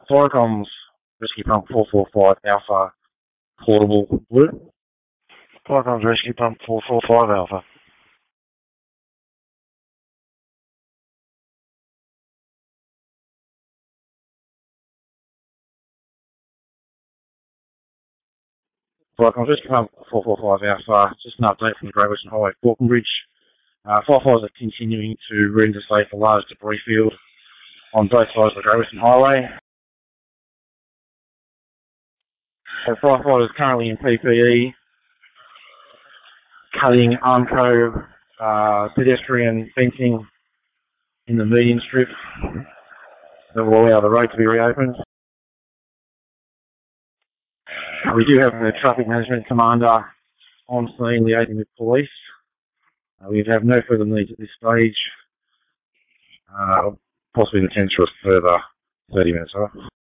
Firecoms Rescue Pump 445 Alpha Portable Blue. Firecoms Rescue Pump 445 Alpha. Firecoms Rescue Pump 445 Alpha, just an update from the Great Western Highway Falconbridge. Firefighters are continuing to reinterface a large debris field on both sides of the Great Western Highway. So firefighters currently in PPE, cutting Armco pedestrian fencing in the median strip that will allow the road to be reopened. We do have the Traffic Management Commander on scene liaising with police. We have no further needs at this stage. Possibly the potential for a further 30 minutes off.